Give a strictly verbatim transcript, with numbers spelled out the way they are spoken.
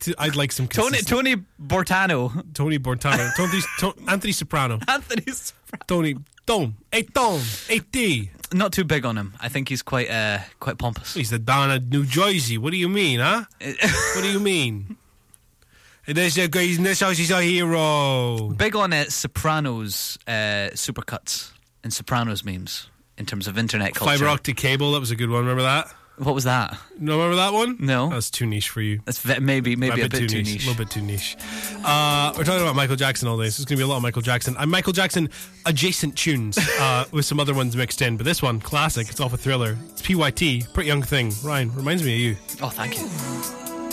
to. I'd like some Tony consistent- Tony Bortano. Tony Bortano. Tony, to, Anthony Soprano. Anthony Soprano. Tony. Don. Hey, Don. Hey, D. Not too big on him. I think he's quite uh, quite pompous. He's the Don of New Jersey. What do you mean, huh? What do you mean? This is this house is a hero. Big on uh, Sopranos uh, supercuts and Sopranos memes in terms of internet culture. Fiber optic cable. That was a good one. Remember that? What was that? No, remember that one? No. That's too niche for you. That's ve- maybe maybe a, a bit, bit too, too niche. niche. A little bit too niche. Uh, we're talking about Michael Jackson all day. So there's going to be a lot of Michael Jackson. And Michael Jackson adjacent tunes uh, with some other ones mixed in. But this one, classic. It's off a Thriller. It's P Y T. Pretty Young Thing. Ryan, reminds me of you. Oh, thank you.